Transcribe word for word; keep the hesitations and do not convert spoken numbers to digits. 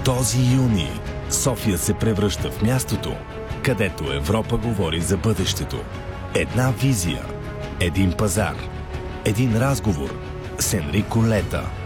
Този юни София се превръща в мястото, където Европа говори за бъдещето. Една визия, един пазар, един разговор с Енрико Лета.